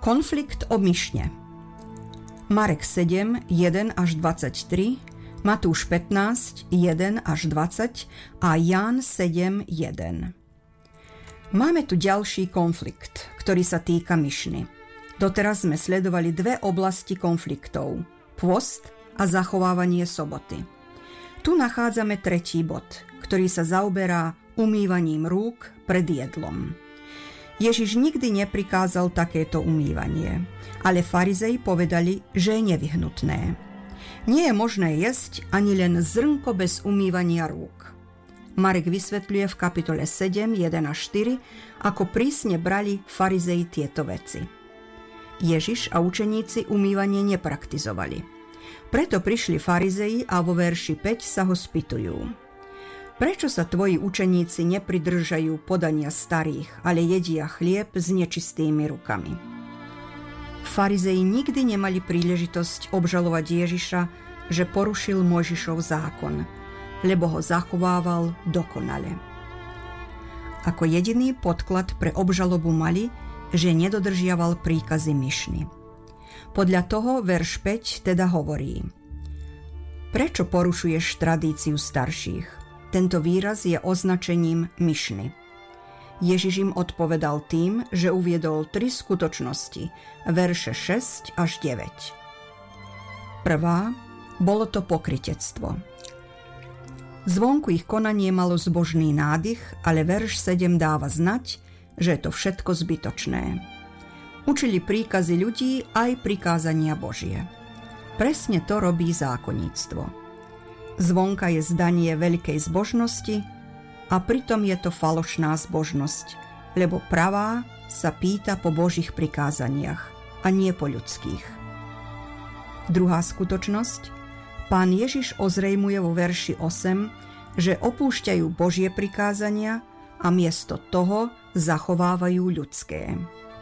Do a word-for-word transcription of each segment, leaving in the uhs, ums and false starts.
Konflikt o myšne. Marek sedem, jeden až dvadsaťtri, Matúš pätnásť, jeden až dvadsať a Ján sedem, jeden. Máme tu ďalší konflikt, ktorý sa týka myšny. Doteraz sme sledovali dve oblasti konfliktov. Pôst a zachovávanie soboty. Tu nachádzame tretí bod, ktorý sa zaoberá umývaním rúk pred jedlom. Ježiš nikdy neprikázal takéto umývanie, ale farizei povedali, že je nevyhnutné. Nie je možné jesť ani len zrnko bez umývania rúk. Marek vysvetľuje v kapitole sedem, jeden a štyri, ako prísne brali farizei tieto veci. Ježiš a učeníci umývanie nepraktizovali. Preto prišli farizei a vo verši päť sa ho spýtujú: Prečo sa tvoji učeníci nepridržajú podania starých, ale jedia chlieb s nečistými rukami? Farizei nikdy nemali príležitosť obžalovať Ježiša, že porušil Mojžišov zákon, lebo ho zachovával dokonale. Ako jediný podklad pre obžalobu mali, že nedodržiaval príkazy myšny. Podľa toho verš päť teda hovorí: Prečo porušuješ tradíciu starších? Tento výraz je označením myšny. Ježiš im odpovedal tým, že uviedol tri skutočnosti, verše šesť až deväť. Prvá, bolo to pokrytectvo. Zvonku ich konanie malo zbožný nádych, ale verš sedem dáva znať, že je to všetko zbytočné. Učili príkazy ľudí aj prikázania Božie. Presne to robí zákonníctvo. Zvonka je zdanie veľkej zbožnosti a pritom je to falošná zbožnosť, lebo pravá sa pýta po Božích prikázaniach a nie po ľudských. Druhá skutočnosť. Pán Ježiš ozrejmuje vo verši osem, že opúšťajú Božie prikázania a miesto toho zachovávajú ľudské.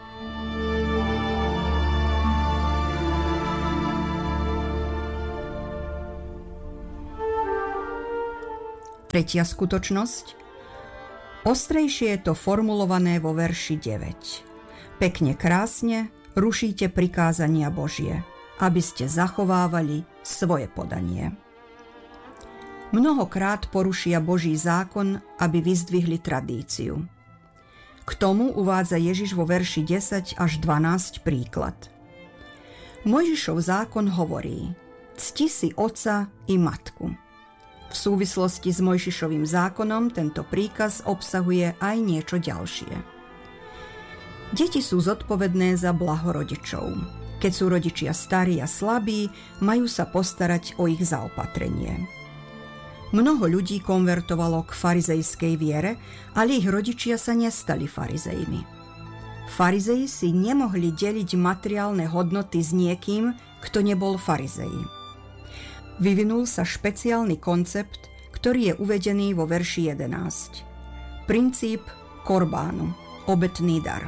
Tretia skutočnosť. Ostrejšie je to formulované vo verši deväť. Pekne krásne rušíte prikázania Božie, aby ste zachovávali svoje podanie. Mnohokrát porušia Boží zákon, aby vyzdvihli tradíciu. K tomu uvádza Ježiš vo verši desať až dvanásť príklad. Mojžišov zákon hovorí: Cti si otca i matku. V súvislosti s Mojžišovým zákonom tento príkaz obsahuje aj niečo ďalšie. Deti sú zodpovedné za blaho rodičov. Keď sú rodičia starí a slabí, majú sa postarať o ich zaopatrenie. Mnoho ľudí konvertovalo k farizejskej viere, ale ich rodičia sa nestali farizejmi. Farizei si nemohli deliť materiálne hodnoty s niekým, kto nebol farizej. Vyvinul sa špeciálny koncept, ktorý je uvedený vo verši jedenásť. Princíp korbánu, obetný dar.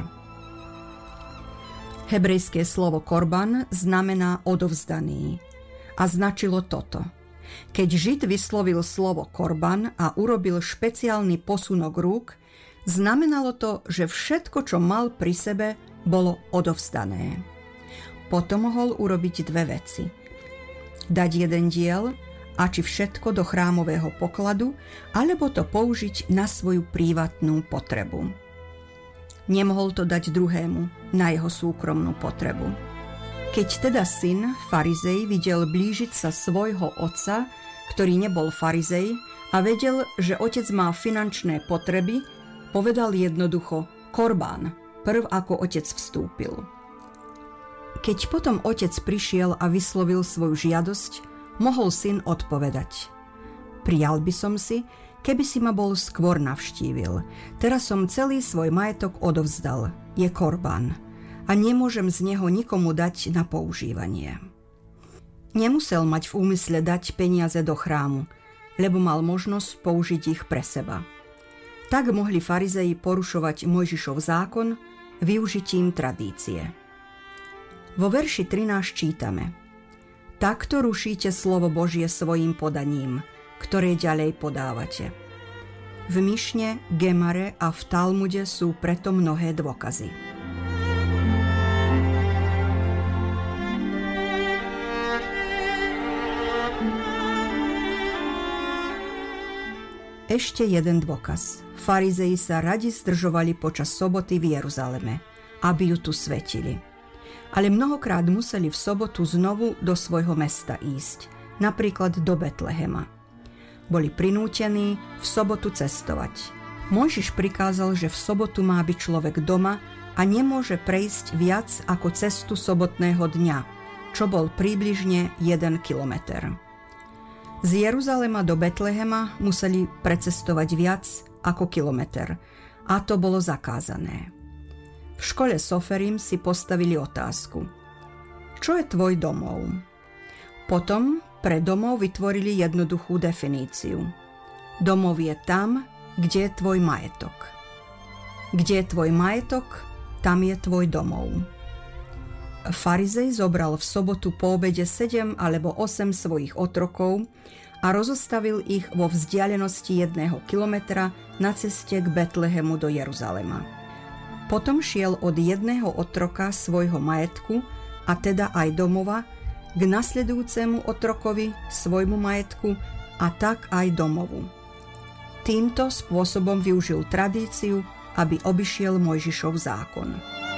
Hebrejské slovo korban znamená odovzdaný a značilo toto. Keď Žid vyslovil slovo korban a urobil špeciálny posunok rúk, znamenalo to, že všetko, čo mal pri sebe, bolo odovzdané. Potom mohol urobiť dve veci. Dať jeden diel a či všetko do chrámového pokladu, alebo to použiť na svoju privátnu potrebu. Nemohol to dať druhému na jeho súkromnú potrebu. Keď teda syn, farizej, videl blížiť sa svojho otca, ktorý nebol farizej, a vedel, že otec má finančné potreby, povedal jednoducho korbán, prv ako otec vstúpil. Keď potom otec prišiel a vyslovil svoju žiadosť, mohol syn odpovedať: Prijal by som si, keby si ma bol skôr navštívil. Teraz som celý svoj majetok odovzdal. Je korbán. A nemôžem z neho nikomu dať na používanie. Nemusel mať v úmysle dať peniaze do chrámu, lebo mal možnosť použiť ich pre seba. Tak mohli farizei porušovať Mojžišov zákon využitím tradície. Vo verši trinásť čítame: Takto rušíte slovo Božie svojím podaním, ktoré ďalej podávate. V Mišne, Gemare a v Talmude sú preto mnohé dôkazy. Ešte jeden dôkaz. Farizei sa radi zdržovali počas soboty v Jeruzaleme, aby ju tu svetili. Ale mnohokrát museli v sobotu znovu do svojho mesta ísť, napríklad do Betlehema. Boli prinútení v sobotu cestovať. Mojžiš prikázal, že v sobotu má byť človek doma a nemôže prejsť viac ako cestu sobotného dňa, čo bol približne jeden kilometer. Z Jeruzalema do Betlehema museli precestovať viac ako kilometer a to bolo zakázané. V škole Soferim si postavili otázku: čo je tvoj domov? Potom pre domov vytvorili jednoduchú definíciu. Domov je tam, kde je tvoj majetok. Kde je tvoj majetok, tam je tvoj domov. Farizej zobral v sobotu po obede sedem alebo osem svojich otrokov a rozostavil ich vo vzdialenosti jedného kilometra na ceste k Betlehemu do Jeruzalema. Potom šiel od jedného otroka svojho majetku, a teda aj domova, k nasledujúcemu otrokovi svojmu majetku a tak aj domovu. Týmto spôsobom využil tradíciu, aby obišiel Mojžišov zákon.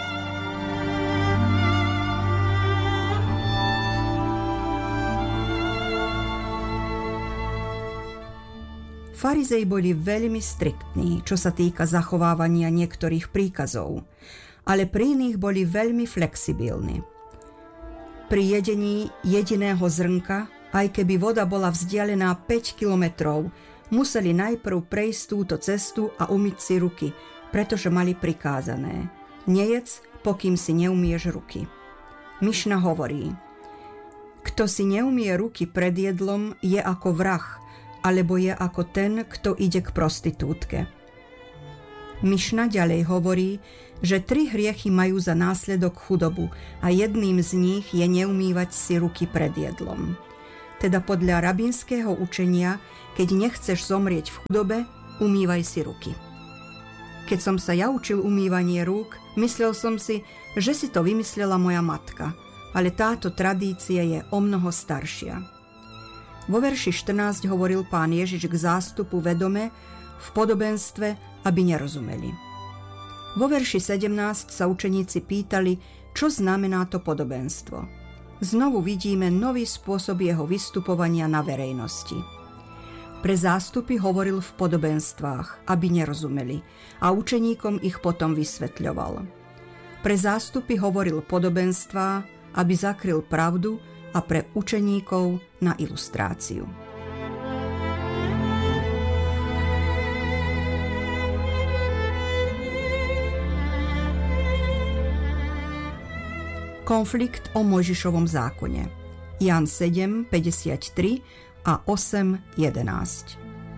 Farizei boli veľmi striktní, čo sa týka zachovávania niektorých príkazov, ale pri iných boli veľmi flexibilní. Pri jedení jediného zrnka, aj keby voda bola vzdialená päť kilometrov, museli najprv prejsť túto cestu a umyť si ruky, pretože mali prikázané: nejedz, pokým si neumieš ruky. Mišna hovorí: kto si neumie ruky pred jedlom, je ako vrah, alebo je ako ten, kto ide k prostitútke. Mišna ďalej hovorí, že tri hriechy majú za následok chudobu a jedným z nich je neumývať si ruky pred jedlom. Teda podľa rabínskeho učenia, keď nechceš zomrieť v chudobe, umývaj si ruky. Keď som sa ja učil umývanie rúk, myslel som si, že si to vymyslela moja matka, ale táto tradícia je omnoho staršia. Vo verši štrnásť hovoril Pán Ježiš k zástupu vedome v podobenstve, aby nerozumeli. Vo verši sedemnásť sa učeníci pýtali, čo znamená to podobenstvo. Znovu vidíme nový spôsob jeho vystupovania na verejnosti. Pre zástupy hovoril v podobenstvách, aby nerozumeli, a učeníkom ich potom vysvetľoval. Pre zástupy hovoril podobenstvá, aby zakryl pravdu, a pre učeníkov na ilustráciu. Konflikt o Mojžišovom zákone. Ján sedem päťdesiattri a osem jedenásť.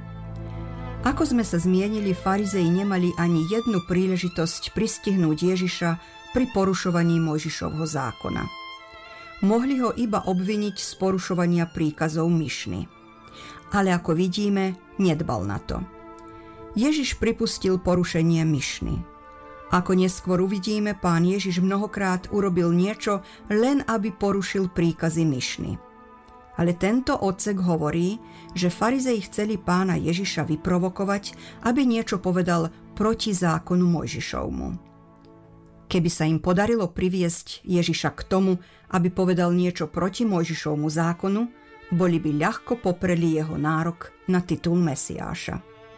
Ako sme sa zmienili, farizei nemali ani jednu príležitosť pristihnúť Ježiša pri porušovaní Mojžišovho zákona. Mohli ho iba obviniť z porušovania príkazov Mišny. Ale ako vidíme, nedbal na to. Ježiš pripustil porušenie Mišny. Ako neskôr uvidíme, Pán Ježiš mnohokrát urobil niečo, len aby porušil príkazy Mišny. Ale tento odsek hovorí, že farizei chceli Pána Ježiša vyprovokovať, aby niečo povedal proti zákonu Mojžišovmu. Keby sa im podarilo priviesť Ježiša k tomu, aby povedal niečo proti Mojžišovmu zákonu, boli by ľahko popreli jeho nárok na titul Mesiáša.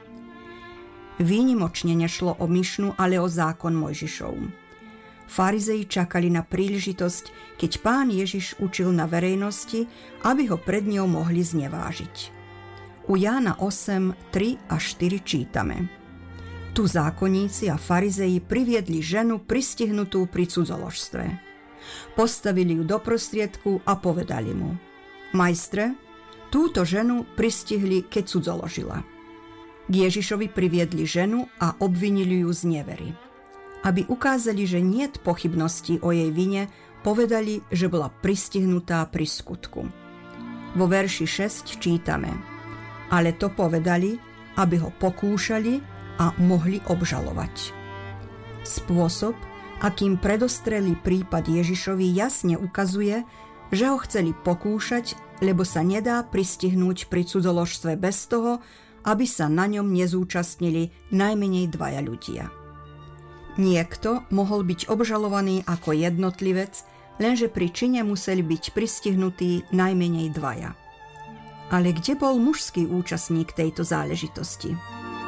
Výnimočne nešlo o Mišnu, ale o zákon Mojžišov. Farizei čakali na príležitosť, keď Pán Ježiš učil na verejnosti, aby ho pred ňou mohli znevážiť. U Jána osem tri a štyri čítame: Tu zákonníci a farizei priviedli ženu pristihnutú pri cudzoložstve. Postavili ju do prostriedku a povedali mu: Majstre, túto ženu pristihli, keď cudzoložila. K Ježišovi priviedli ženu a obvinili ju z nevery. Aby ukázali, že niet pochybností o jej vine, povedali, že bola pristihnutá pri skutku. Vo verši šesť čítame: Ale to povedali, aby ho pokúšali a mohli obžalovať. Spôsob, akým predostrelý prípad Ježišovi, jasne ukazuje, že ho chceli pokúšať, lebo sa nedá pristihnúť pri cudzoložstve bez toho, aby sa na ňom nezúčastnili najmenej dvaja ľudia. Niekto mohol byť obžalovaný ako jednotlivec, lenže pri čine museli byť pristihnutí najmenej dvaja. Ale kde bol mužský účastník tejto záležitosti?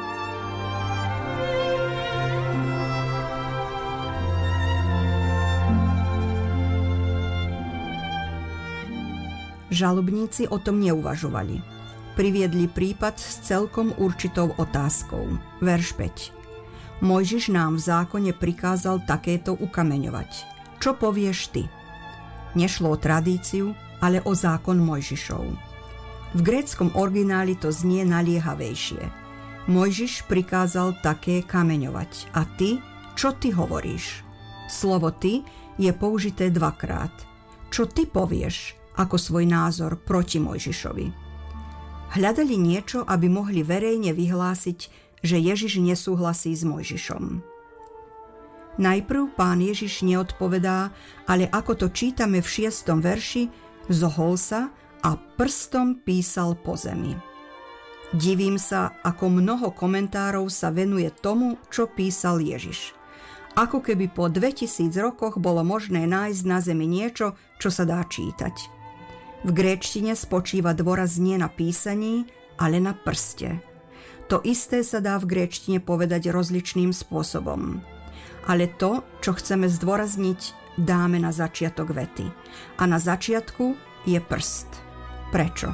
Žalobníci o tom neuvažovali. Priviedli prípad s celkom určitou otázkou. Verš päť. Mojžiš nám v zákone prikázal takéto ukameňovať. Čo povieš ty? Nešlo o tradíciu, ale o zákon Mojžišov. V gréckom origináli to znie naliehavejšie. Mojžiš prikázal také kameňovať. A ty, čo ty hovoríš? Slovo ty je použité dvakrát. Čo ty povieš ako svoj názor proti Mojžišovi? Hľadali niečo, aby mohli verejne vyhlásiť, že Ježiš nesúhlasí s Mojžišom. Najprv pán Ježiš neodpovedá, ale ako to čítame v šiestom verši, zohol sa a prstom písal po zemi. Divím sa, ako mnoho komentárov sa venuje tomu, čo písal Ježiš. Ako keby po dvetisíc rokoch bolo možné nájsť na zemi niečo, čo sa dá čítať. V gréčtine spočíva dôraz nie na písaní, ale na prste. To isté sa dá v gréčtine povedať rozličným spôsobom. Ale to, čo chceme zdôrazniť, dáme na začiatok vety. A na začiatku je prst. Prečo?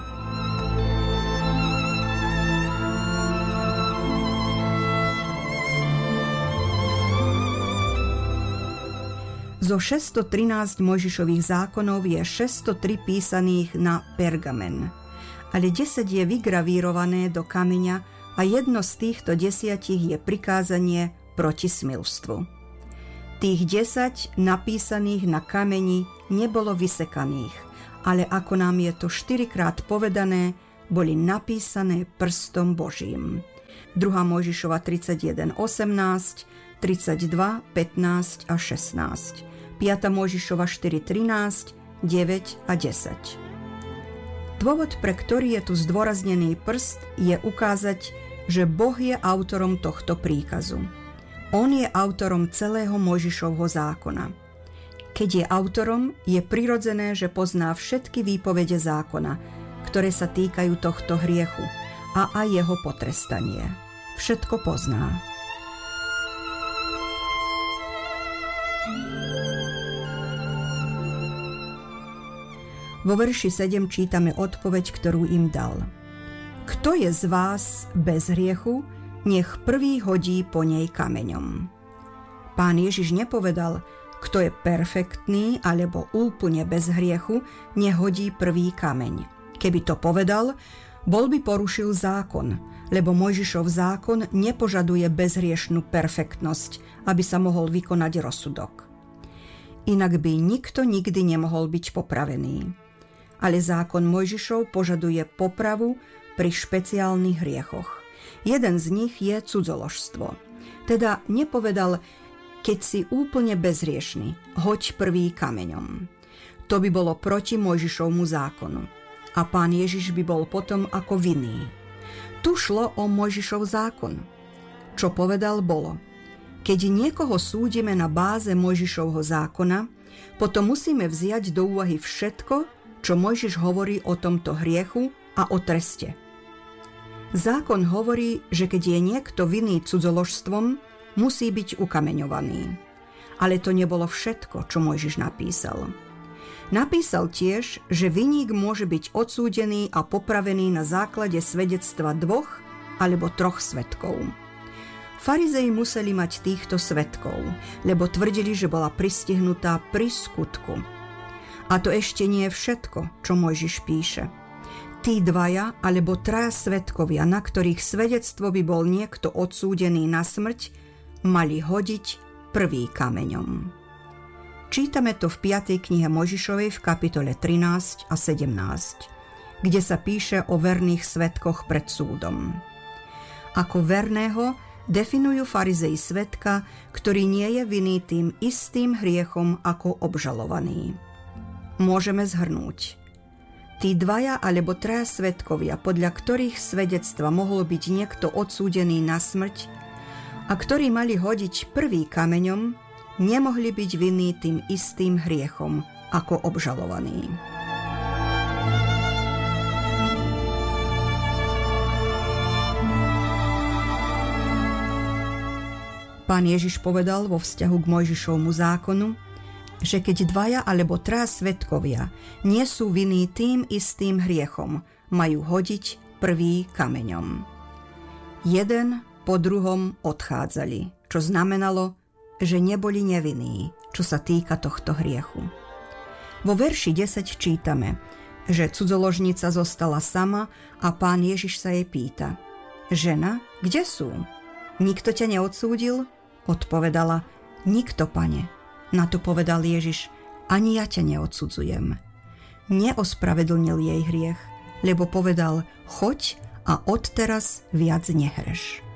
Zo šesťstotrinásť Mojžišových zákonov je šesťstotri písaných na pergamen, ale desať je vygravírované do kameňa a jedno z týchto desiatich je prikázanie proti smilstvu. Tých desať napísaných na kameni nebolo vysekaných, ale ako nám je to štyrikrát povedané, boli napísané prstom Božím. druhá Mojžišova tridsaťjeden osemnásť, tridsaťdva pätnásť a šestnásť, piata Mojžišova štyri trinásť, deväť a desať. Dôvod, pre ktorý je tu zdôraznený prst, je ukázať, že Boh je autorom tohto príkazu. On je autorom celého Mojžišovho zákona. Keď je autorom, je prirodzené, že pozná všetky výpovede zákona, ktoré sa týkajú tohto hriechu a aj jeho potrestanie. Všetko pozná. Vo verši sedem čítame odpoveď, ktorú im dal. Kto je z vás bez hriechu, nech prvý hodí po nej kameňom. Pán Ježiš nepovedal, kto je perfektný alebo úplne bez hriechu, nech hodí prvý kameň. Keby to povedal, bol by porušil zákon, lebo Mojžišov zákon nepožaduje bezhriešnú perfektnosť, aby sa mohol vykonať rozsudok. Inak by nikto nikdy nemohol byť popravený. Ale zákon Mojžišov požaduje popravu pri špeciálnych hriechoch. Jeden z nich je cudzoložstvo. Teda nepovedal, keď si úplne bezhriešny, hoď prvý kameňom. To by bolo proti Mojžišovmu zákonu. A pán Ježiš by bol potom ako vinný. Tu šlo o Mojžišov zákon. Čo povedal bolo, keď niekoho súdime na báze Mojžišovho zákona, potom musíme vziať do úvahy všetko, čo Mojžiš hovorí o tomto hriechu a o treste. Zákon hovorí, že keď je niekto vinný cudzoložstvom, musí byť ukameňovaný. Ale to nebolo všetko, čo Mojžiš napísal. Napísal tiež, že vinník môže byť odsúdený a popravený na základe svedectva dvoch alebo troch svedkov. Farizei museli mať týchto svedkov, lebo tvrdili, že bola pristihnutá pri skutku. A to ešte nie je všetko, čo Mojžiš píše. Tí dvaja alebo traja svedkovia, na ktorých svedectvo by bol niekto odsúdený na smrť, mali hodiť prvý kameňom. Čítame to v piatej knihe Mojžišovej v kapitole trinásť a sedemnásť, kde sa píše o verných svedkoch pred súdom. Ako verného definujú farizei svedka, ktorý nie je vinný tým istým hriechom ako obžalovaný. Môžeme zhrnúť. Tí dvaja alebo traja svedkovia, podľa ktorých svedectva mohol byť niekto odsúdený na smrť a ktorí mali hodiť prvý kameňom, nemohli byť vinní tým istým hriechom ako obžalovaní. Pán Ježiš povedal vo vzťahu k Mojžišovmu zákonu, že keď dvaja alebo traja svedkovia nie sú vinní tým istým hriechom, majú hodiť prvý kameňom. Jeden po druhom odchádzali, čo znamenalo, že neboli nevinní, čo sa týka tohto hriechu. Vo verši desať čítame, že cudzoložnica zostala sama a Pán Ježiš sa jej pýta: Žena, kde sú? Nikto ťa neodsúdil? Odpovedala: Nikto, Pane. Na to povedal Ježiš: Ani ja ťa neodsudzujem. Neospravedlnil jej hriech, lebo povedal: Choď a odteraz viac nehreš.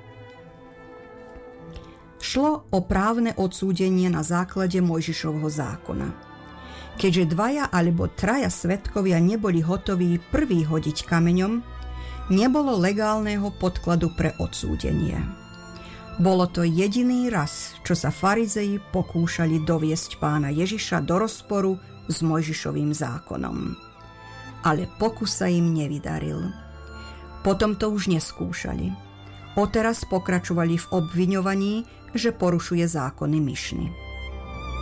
Šlo o právne odsúdenie na základe Mojžišovho zákona. Keďže dvaja alebo traja svedkovia neboli hotoví prvý hodiť kameňom, nebolo legálneho podkladu pre odsúdenie. Bolo to jediný raz, čo sa farizei pokúšali doviesť Pána Ježiša do rozporu s Mojžišovým zákonom. Ale pokus sa im nevydaril. Potom to už neskúšali. Odteraz pokračovali v obviňovaní, že porušuje zákony Mišny.